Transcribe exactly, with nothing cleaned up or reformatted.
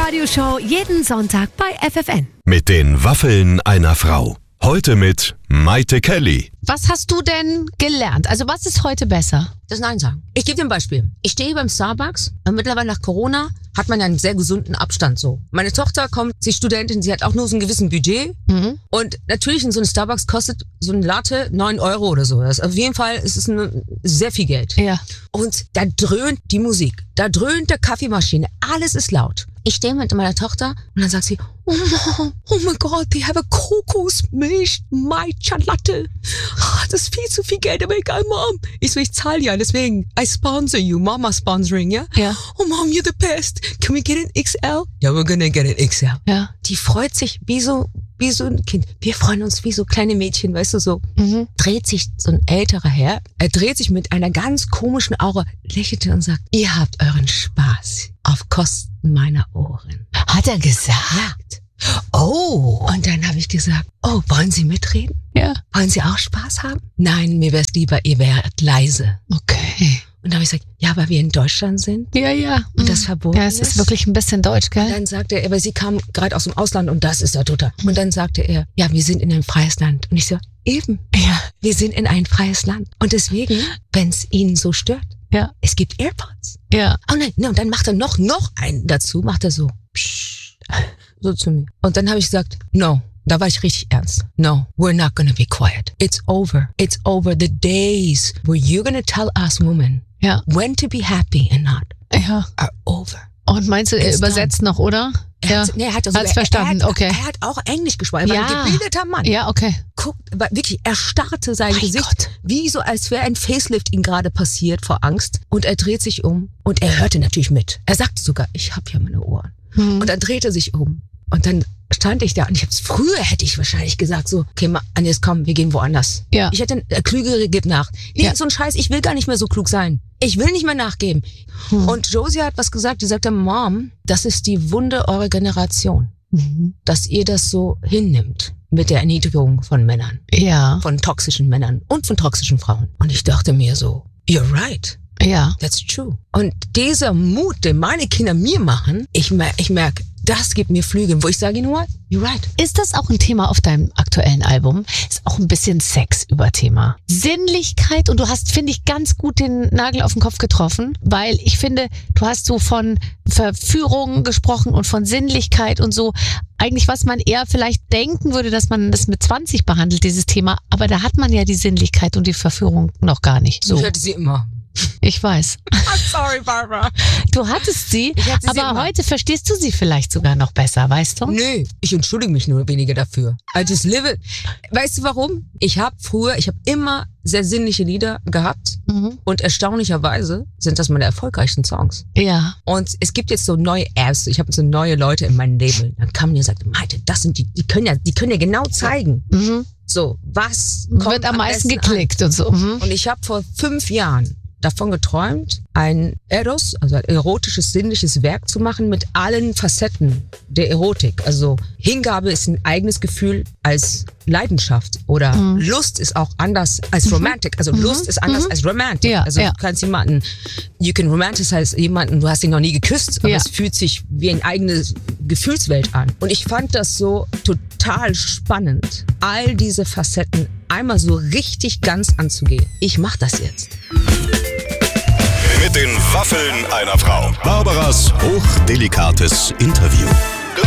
Radioshow jeden Sonntag bei F F N. Mit den Waffeln einer Frau. Heute mit Maite Kelly. Was hast du denn gelernt? Also was ist heute besser? Das Nein sagen. Ich gebe dir ein Beispiel. Ich stehe beim Starbucks und mittlerweile nach Corona hat man ja einen sehr gesunden Abstand so. Meine Tochter kommt, sie ist Studentin, sie hat auch nur so ein gewissen Budget. Mhm. Und natürlich in so einem Starbucks kostet so ein Latte neun Euro oder so. Das auf jeden Fall ist es ein, sehr viel Geld. Ja. Und da dröhnt die Musik, da dröhnt der Kaffeemaschine, alles ist laut. Ich stehe mit meiner Tochter und dann sagt sie, oh Mom, oh mein Gott, die have a Kokosmilch Matcha Latte. Oh, das ist viel zu viel Geld, aber egal, Mom. Ich so, ich zahle ja, deswegen, I sponsor you, Mama sponsoring, ja? Ja. Oh Mom, you're the best. Can we get an X L? Ja, we're gonna get an X L. Ja. Die freut sich wie so, wie so ein Kind. Wir freuen uns wie so kleine Mädchen, weißt du, so. Mhm. Dreht sich so ein älterer Herr, er dreht sich mit einer ganz komischen Aura, lächelte und sagt, ihr habt euren Spaß auf Kosten meiner Ohren. Hat er gesagt? Ja. Oh. Und dann habe ich gesagt, oh, wollen Sie mitreden? Ja. Wollen Sie auch Spaß haben? Nein, mir wäre es lieber, ihr wärt leise. Okay. Und dann habe ich gesagt, ja, weil wir in Deutschland sind. Ja, ja. Und das verboten Ja, es ist wirklich ein bisschen deutsch, gell? Und dann sagte er, weil sie kam gerade aus dem Ausland und das ist ja total. Und dann sagte er, ja, wir sind in ein freies Land. Und ich so, eben. Ja. Wir sind in ein freies Land. Und deswegen, wenn es Ihnen so stört, ja. Es gibt AirPods. Ja. Oh nein, ne, und dann macht er noch, noch einen dazu, macht er so, psch, so zu mir. Und dann habe ich gesagt, no. Da war ich richtig ernst. No, we're not gonna be quiet. It's over. It's over. The days where you're gonna tell us women ja. when to be happy and not ja. are over. Und meinst du, er It's übersetzt done. noch, oder? Er ja. hat, nee, er hat also, Hat's er, verstanden, er hat, okay. Er hat auch Englisch gesprochen. Er war ja. ein gebildeter Mann. Ja, okay. Guckt, war wirklich, er starrte sein mein Gesicht, Gott. wie so, als wäre ein Facelift ihm gerade passiert vor Angst. Und er dreht sich um und er hörte natürlich mit. Er sagte sogar, ich habe ja meine Ohren. Hm. Und dann drehte er sich um. Und dann stand ich da und ich hab's früher hätte ich wahrscheinlich gesagt so, okay, Agnes, komm, wir gehen woanders. Ja. Ich hätte, der Klügere gibt nach. Nee, ja. so ein Scheiß, ich will gar nicht mehr so klug sein. Ich will nicht mehr nachgeben. Hm. Und Josie hat was gesagt, die sagte, Mom, das ist die Wunde eurer Generation. Mhm. Dass ihr das so hinnimmt mit der Erniedrigung von Männern. Ja. Von toxischen Männern und von toxischen Frauen. Und ich dachte mir so, you're right. Ja. That's true. Und dieser Mut, den meine Kinder mir machen, ich, mer- ich merke, das gibt mir Flügel, wo ich sage, you know what? You're right. Ist das auch ein Thema auf deinem aktuellen Album? Ist auch ein bisschen Sex über Thema. Sinnlichkeit, und du hast, finde ich, ganz gut den Nagel auf den Kopf getroffen, weil ich finde, du hast so von Verführung gesprochen und von Sinnlichkeit und so. Eigentlich, was man eher vielleicht denken würde, dass man das mit zwanzig behandelt, dieses Thema. Aber da hat man ja die Sinnlichkeit und die Verführung noch gar nicht. So. Ich hatte sie immer. Ich weiß. I'm sorry, Barbara. Du hattest sie, hatte sie aber immer. heute verstehst du sie vielleicht sogar noch besser, weißt du? Nö, ich entschuldige mich nur weniger dafür. I just live it. Weißt du warum? Ich habe früher, ich habe immer sehr sinnliche Lieder gehabt mhm. und erstaunlicherweise sind das meine erfolgreichsten Songs. Ja. Und es gibt jetzt so neue Apps, ich habe so neue Leute in meinem Label. Dann kam mir und sagte, Maite, das sind die, die können ja, die können ja genau zeigen. Mhm. So, was kommt wird am meisten besten geklickt an? und so. Mhm. Und ich habe vor fünf Jahren davon geträumt, ein Eros, also ein erotisches, sinnliches Werk zu machen mit allen Facetten der Erotik. Also Hingabe ist ein eigenes Gefühl als Leidenschaft oder mhm. Lust ist auch anders als Romantic. Also mhm. Lust ist anders mhm. als Romantic. Ja, also ja. du kannst jemanden, you can romanticize jemanden, du hast ihn noch nie geküsst, aber ja. es fühlt sich wie eine eigene Gefühlswelt an. Und ich fand das so total spannend, all diese Facetten einmal so richtig ganz anzugehen. Ich mach das jetzt. Mit den Waffeln einer Frau. Barbaras hochdelikates Interview.